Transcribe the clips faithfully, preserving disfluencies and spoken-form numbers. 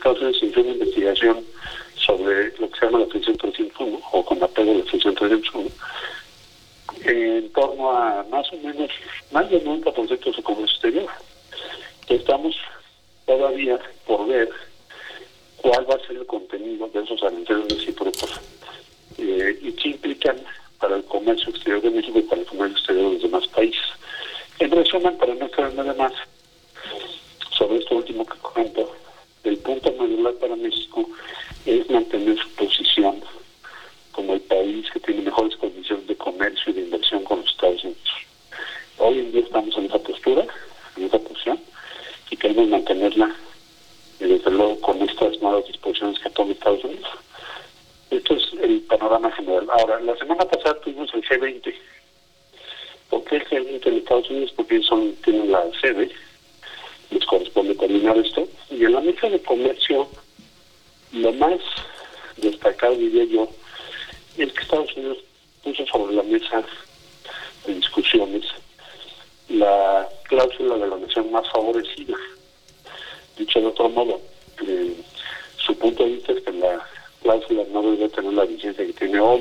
Estados Unidos inició una investigación sobre lo que se llama la sección trescientos uno, o con apego a la sección trescientos uno, en torno a más o menos, más del noventa por ciento de su comercio exterior. Estamos todavía por ver cuál va a ser el contenido de esos aranceles recíprocos eh, y qué implican para el comercio exterior de México y para el comercio exterior de los demás países. En resumen, para no estar nada más sobre esto último que comento, el punto medular para México es mantener su posición como el país que tiene mejores condiciones de comercio y de inversión con los Estados Unidos. Hoy en día estamos en esa postura, en esa posición, y queremos mantenerla, y desde luego con estas nuevas disposiciones que toma Estados Unidos. Esto es el panorama general. Ahora, la semana pasada tuvimos el G veinte. ¿Por qué el G veinte en Estados Unidos? Porque ellos son, tienen la sede, les corresponde terminar esto. Y en la mesa de comercio, lo más destacado, diría yo, es que Estados Unidos puso sobre la mesa de discusiones la cláusula de la nación más favorecida. Dicho de otro modo, eh, su punto de vista es que la cláusula no debe tener la vigencia que tiene hoy,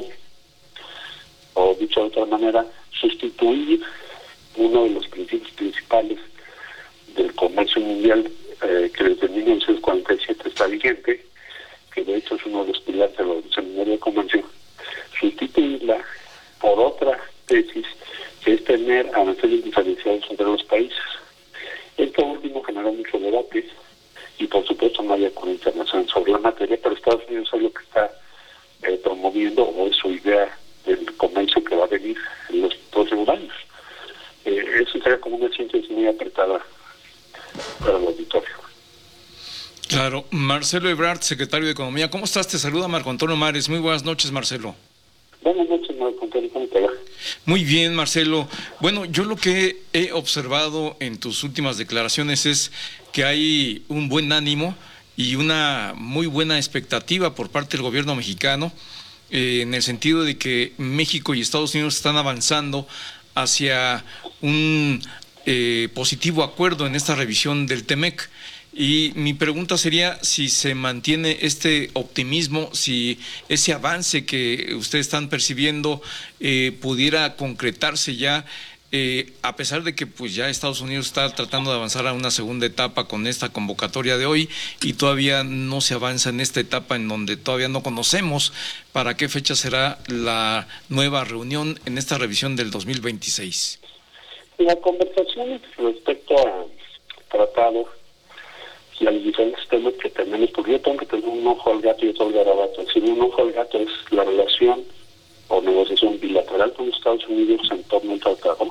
o dicho de otra manera, sustituir uno de los principios principales del comercio mundial eh, que desde mil novecientos cuarenta y siete está vigente, que de hecho es uno de los pilares de la Organización Mundial de Comercio, sustituirla por otra tesis que es tener aranceles diferenciados entre los países. Esto último generó mucho debate y por supuesto no hay acuerdo internacional sobre la materia, pero Estados Unidos es lo que está eh, promoviendo, o es su idea del comercio que va a venir en los próximos años. Eh, eso sería como una síntesis muy apretada para el auditorio. Claro. Marcelo Ebrard, secretario de Economía. ¿Cómo estás? Te saluda Marco Antonio Mares. Muy buenas noches, Marcelo. Buenas noches, Marco Antonio. ¿Cómo te va? Muy bien, Marcelo. Bueno, yo lo que he observado en tus últimas declaraciones es que hay un buen ánimo y una muy buena expectativa por parte del gobierno mexicano, eh, en el sentido de que México y Estados Unidos están avanzando hacia un eh, positivo acuerdo en esta revisión del TEMEC. Y mi pregunta sería si se mantiene este optimismo, si ese avance que ustedes están percibiendo eh, pudiera concretarse ya, eh, a pesar de que pues ya Estados Unidos está tratando de avanzar a una segunda etapa con esta convocatoria de hoy y todavía no se avanza en esta etapa en donde todavía no conocemos para qué fecha será la nueva reunión en esta revisión del dos mil veintiséis. La conversación respecto al tratado y a los diferentes temas que tenemos, porque yo tengo que tener un ojo al gato y otro al garabato. Es decir, un ojo al gato es la relación o negociación bilateral con Estados Unidos en torno al tratado,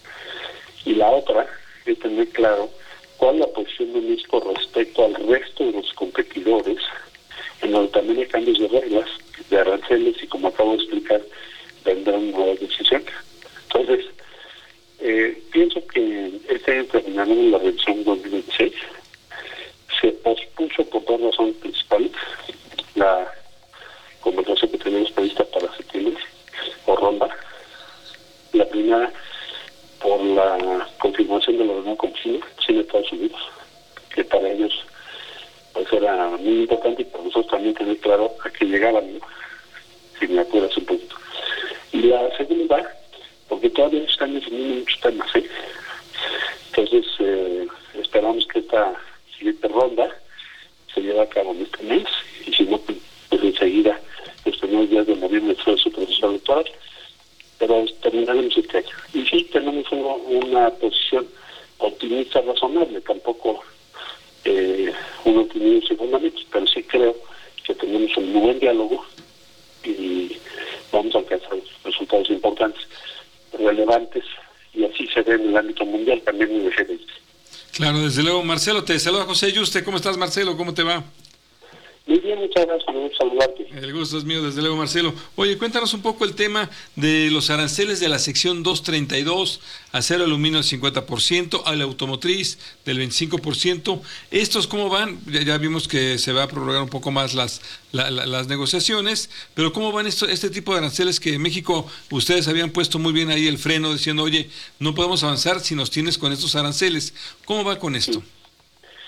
y la otra es tener claro cuál es la posición de México respecto al resto de los competidores, en donde también hay cambios de reglas, de aranceles, y como acabo de explicar, vendrán nuevas decisiones. Entonces, eh, pienso que este año terminaremos la revisión dos mil veintiséis. Se pospuso por dos razones principales: la conversación que tenemos prevista para septiembre, o ronda. La primera, por la confirmación de la reunión con China, China y Estados Unidos, que para ellos pues era muy importante, y para nosotros también tener claro a qué llegaban, ¿no? Si me acuerdas un poquito. Y la segunda, porque todavía están definiendo muchos temas, ¿eh? Entonces, eh, esperamos que esta siguiente ronda se lleve a cabo en este mes, y si no, pues enseguida, los primeros días de noviembre, fue su proceso electoral, pero terminaremos este año. Y sí, tenemos uno, una posición optimista razonable, tampoco eh, un optimismo sin fundamentos, pero sí creo que tenemos un buen diálogo y vamos a alcanzar resultados importantes, relevantes, y así se ve en el ámbito mundial, también en el G veinte. Claro, desde luego. Marcelo, te saluda José Yuste. ¿Cómo estás, Marcelo? ¿Cómo te va? Muy bien, muchas gracias, por saludarte. El gusto es mío, desde luego, Marcelo. Oye, cuéntanos un poco el tema de los aranceles de la sección doscientos treinta y dos, acero aluminio al cincuenta por ciento, a la automotriz del veinticinco por ciento. ¿Estos cómo van? Ya, ya vimos que se va a prorrogar un poco más las, la, la, las negociaciones, pero ¿cómo van esto, este tipo de aranceles que en México ustedes habían puesto muy bien ahí el freno, diciendo, oye, no podemos avanzar si nos tienes con estos aranceles? ¿Cómo va con esto? Sí,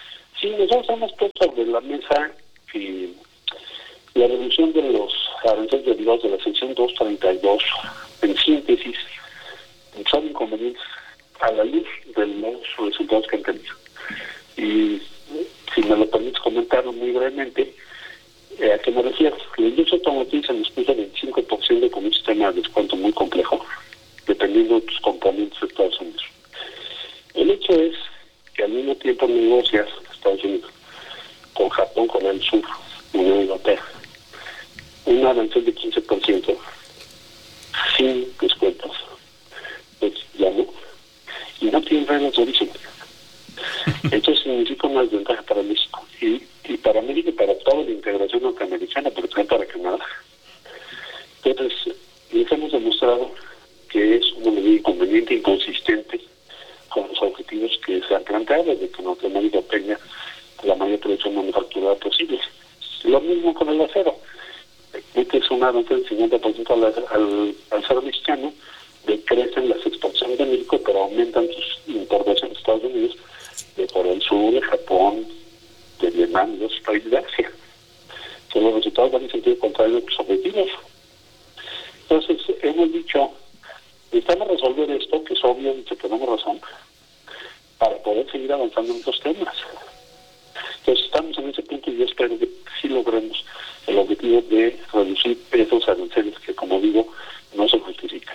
Sí, nosotros hemos puesto sobre la mesa que la reducción de los aranceles derivados de la sección doscientos treinta y dos, en síntesis, son inconvenientes a la luz de los resultados que han tenido. Y si me lo permites comentar muy brevemente, eh, ¿a qué me refiero? La industria automotriz se nos puso veinticinco por ciento con un sistema de descuento muy complejo, dependiendo de tus componentes de Estados Unidos. El hecho es que al mismo tiempo negocias Estados Unidos con Japón, con el sur, Unión Europea, un arancel de quince por ciento sin descuentos, pues ya no, y no tienen reglas de origen. Esto significa una desventaja para México y, y para México y para toda la integración norteamericana, pero también para Canadá. Entonces, les hemos demostrado que es una medida inconveniente, inconsistente con los objetivos que se han planteado de que Norteamérica tenga la mayor producción manufacturera posible. Lo mismo con el acero. Este es un avance del cincuenta por ciento al, al, al acero mexicano, decrecen las exportaciones de México, pero aumentan sus importaciones de Estados Unidos, de por el sur, de Japón, de Vietnam y de otros países de Asia. Entonces los resultados van en sentido contrario de sus objetivos. Entonces hemos dicho, necesitamos resolver esto, que es obvio y que tenemos razón, para poder seguir avanzando en estos temas. Entonces estamos en ese punto y yo espero que sí logremos el objetivo de reducir esos aranceles que, como digo, no se justifican.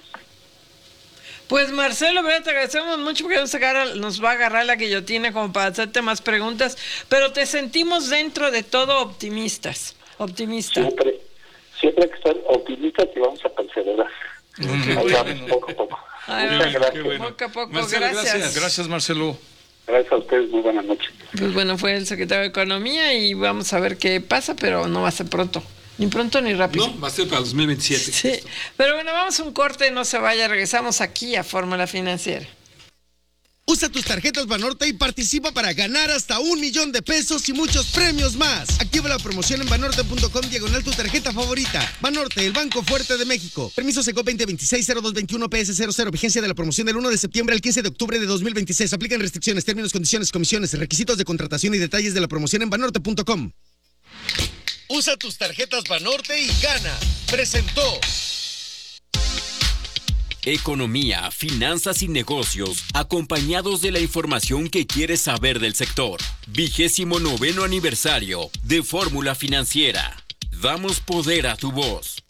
Pues Marcelo, ¿verdad? Te agradecemos mucho porque nos, agarra, nos va a agarrar la guillotina como para hacerte más preguntas, pero te sentimos dentro de todo optimistas, optimista. Siempre, siempre hay que estar optimistas y vamos a perseverar. Mm, Ahí vamos, bueno. poco a poco. Ay, Muchas bueno, gracias. bueno. Poco a poco, Marcelo, gracias. gracias. Gracias, Marcelo. Gracias a ustedes, muy buenas noches. Pues bueno, fue el secretario de Economía y vamos a ver qué pasa, pero no va a ser pronto. Ni pronto ni rápido. No, va a ser para dos mil veintisiete. Sí, pero bueno, vamos a un corte, no se vaya, regresamos aquí a Fórmula Financiera. Usa tus tarjetas Banorte y participa para ganar hasta un millón de pesos y muchos premios más. Activa la promoción en banorte punto com diagonal tu tarjeta favorita. Banorte, el banco fuerte de México. Permiso Secop veinte veintiséis cero dos veintiuno P S cero cero. Vigencia de la promoción del uno de septiembre al quince de octubre de dos mil veintiséis. Aplican restricciones, términos, condiciones, comisiones, requisitos de contratación y detalles de la promoción en banorte punto com. Usa tus tarjetas Banorte y gana. Presentó Economía, finanzas y negocios, acompañados de la información que quieres saber del sector. Vigésimo noveno aniversario de Fórmula Financiera. Damos poder a tu voz.